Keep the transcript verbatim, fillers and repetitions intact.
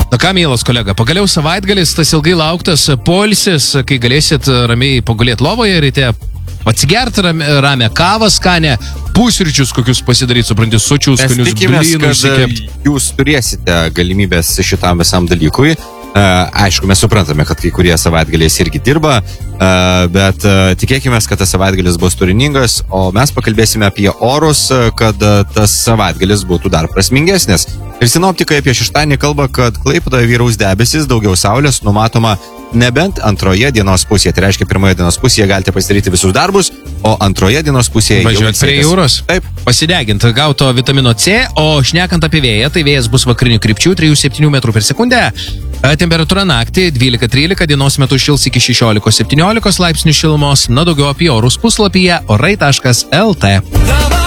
Na ką, mielas kolega, pagaliau savaitgalis, tas ilgai lauktas poilsis, kai galėsit ramiai pagulėti lovoje ryte, atsigerti ramę kavą skanę, pusryčius kokius pasidaryti, supranti, sočius, skanius blynus. Mes tikimės, kad įkepti. jūs turėsite galimybės šitam visam dalykui. Aišku, mes suprantame, kad kai kurie savaitgaliais irgi dirba, bet tikėkime, kad tas savaitgalis bus turiningas, o mes pakalbėsime apie orus, kad tas savaitgalis būtų dar prasmingesnis. Ir sinoptikai apie šeštadienį kalba, kad Klaipėdoje vyraus debesis, daugiau saulės, numatoma nebent antroje dienos pusėje. Tai reiškia, pirmoje dienos pusėje galite pasidaryti visus darbus, o antroje dienos pusėje važiuoti prie jūros. Taip. Pasideginti, gauto vitamino C, o šnekant apie vėją, tai vėjas bus vakarinių krypčių trijų septynių metrų per sekundę. Temperatūra naktį dvylika trylika, dienos metu šils iki šešiolikos septyniolikos laipsnių šilumos. Na, daugiau apie orus puslapyje orai taškas el tė.